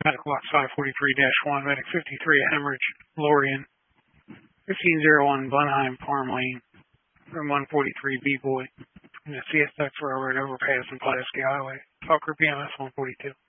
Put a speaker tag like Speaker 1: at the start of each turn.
Speaker 1: Medical Box 543-1, Medic 53 Hemorrhage, Lorien, 1501 Blenheim Farm Lane, room 143 B-Boy, in the CSX Railroad overpass on Pulaski Highway. Talk Group EMS 142.